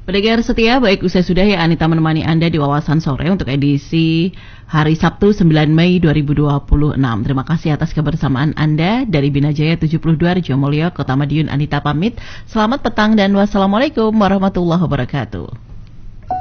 Pendengar setia, baik usai sudah ya Anita menemani Anda di Wawasan Sore untuk edisi hari Sabtu 9 Mei 2026. Terima kasih atas kebersamaan Anda dari Binajaya 72 Rejomolyo, Kota Madiun. Anita pamit. Selamat petang dan wassalamualaikum warahmatullahi wabarakatuh.